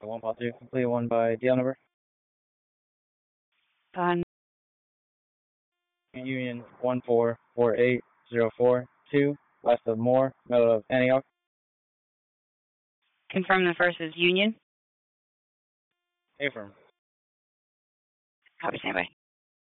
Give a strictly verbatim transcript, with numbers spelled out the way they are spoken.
one positive, complete one by D L number. On Union one four four eight zero four two, west of Moore, middle of Antioch. confirm the first is Union. Affirm. Copy, standby.